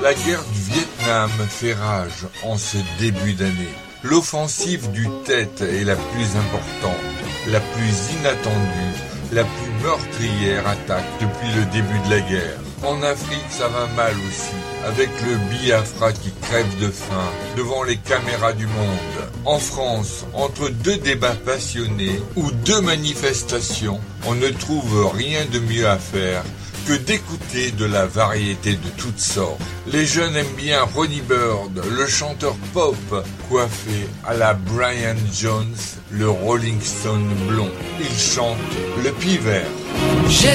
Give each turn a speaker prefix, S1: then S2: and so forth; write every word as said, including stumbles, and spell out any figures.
S1: La guerre du Vietnam fait rage en ce début d'année. L'offensive du Tet est la plus importante, la plus inattendue, la plus meurtrière attaque depuis le début de la guerre. En Afrique, ça va mal aussi, avec le Biafra qui crève de faim devant les caméras du monde. En France, entre deux débats passionnés ou deux manifestations, on ne trouve rien de mieux à faire que d'écouter de la variété de toutes sortes. Les jeunes aiment bien Ronnie Bird, le chanteur pop, coiffé à la Brian Jones, le Rolling Stone blond. Il chante le Pivert.
S2: J'ai